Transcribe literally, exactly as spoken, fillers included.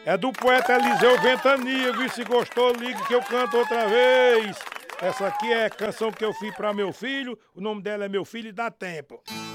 É do poeta Eliseu Ventania, viu? Se gostou, ligue que eu canto outra vez. Essa aqui é a canção que eu fiz pra meu filho, o nome dela é Meu Filho e Dá Tempo.